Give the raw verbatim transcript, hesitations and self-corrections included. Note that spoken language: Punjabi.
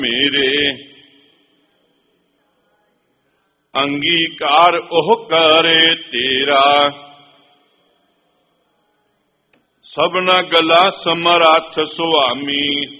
ਮੇਰੇ। ਅੰਗੀਕਾਰ ਉਹ ਕਰੇ ਤੇਰਾ, ਸਭਨਾ ਗਲਾ ਸਮਰੱਥ ਸੁਆਮੀ।